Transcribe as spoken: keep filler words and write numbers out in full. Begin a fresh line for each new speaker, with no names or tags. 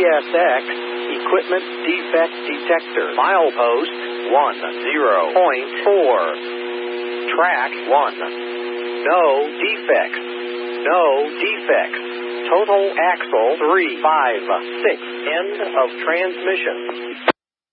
S X, equipment defect detector. Milepost one zero point four. Track one. No defects. No defects. Total axle three five six. End of transmission.